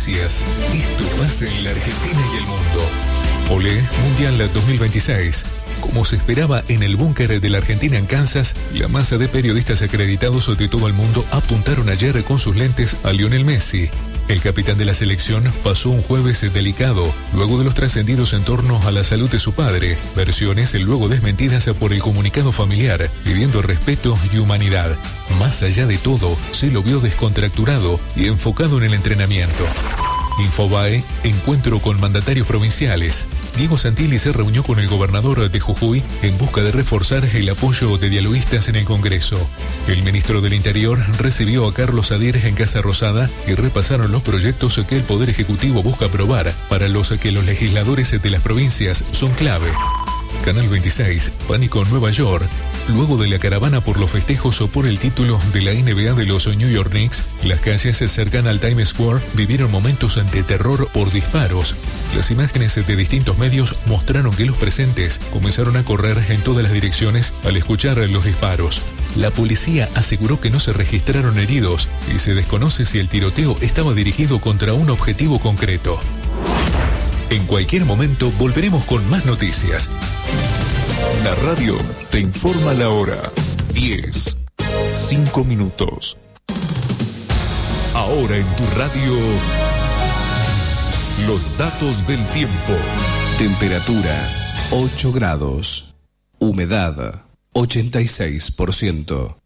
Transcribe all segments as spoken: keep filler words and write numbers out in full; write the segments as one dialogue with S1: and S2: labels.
S1: noticias. Esto pasa en la Argentina y el mundo. Olé Mundial dos mil veintiséis. Como se esperaba en el búnker de la Argentina en Kansas, la masa de periodistas acreditados de todo el mundo apuntaron ayer con sus lentes a Lionel Messi. El capitán de la selección pasó un jueves delicado, luego de los trascendidos en torno a la salud de su padre, versiones luego desmentidas por el comunicado familiar, pidiendo respeto y humanidad. Más allá de todo, se lo vio descontracturado y enfocado en el entrenamiento. Infobae, encuentro con mandatarios provinciales. Diego Santilli se reunió con el gobernador de Jujuy en busca de reforzar el apoyo de dialoguistas en el Congreso. El ministro del Interior recibió a Carlos Sadir en Casa Rosada y repasaron los proyectos que el Poder Ejecutivo busca aprobar, para los que los legisladores de las provincias son clave. Canal veintiséis, pánico en Nueva York. Luego de la caravana por los festejos o por el título de la N B A de los New York Knicks, las calles cercanas al Times Square vivieron momentos de terror por disparos. Las imágenes de distintos medios mostraron que los presentes comenzaron a correr en todas las direcciones al escuchar los disparos. La policía aseguró que no se registraron heridos y se desconoce si el tiroteo estaba dirigido contra un objetivo concreto. En cualquier momento volveremos con más noticias. La radio te informa la hora. diez, cinco minutos. Ahora en tu radio, los datos del tiempo.
S2: Temperatura ocho grados. Humedad ochenta y seis por ciento.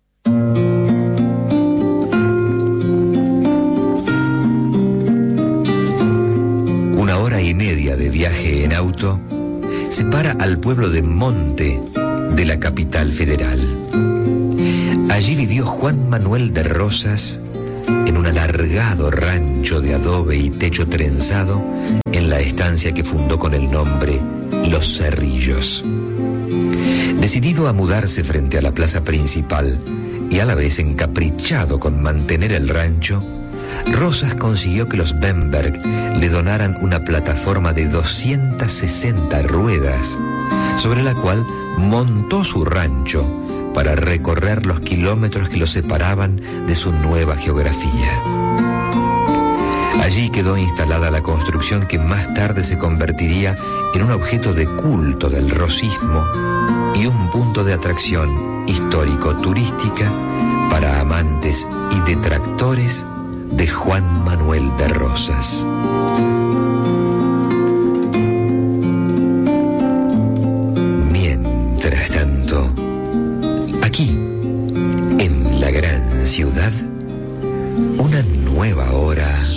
S3: Una hora y media de viaje en auto separa al pueblo de Monte de la capital federal. Allí vivió Juan Manuel de Rosas en un alargado rancho de adobe y techo trenzado en la estancia que fundó con el nombre Los Cerrillos. Decidido a mudarse frente a la plaza principal y a la vez encaprichado con mantener el rancho, Rosas consiguió que los Bemberg le donaran una plataforma de doscientas sesenta ruedas, sobre la cual montó su rancho para recorrer los kilómetros que lo separaban de su nueva geografía. Allí quedó instalada la construcción que más tarde se convertiría en un objeto de culto del rosismo y un punto de atracción histórico-turística para amantes y detractores de Juan Manuel de Rosas. Mientras tanto, aquí, en la gran ciudad, una nueva hora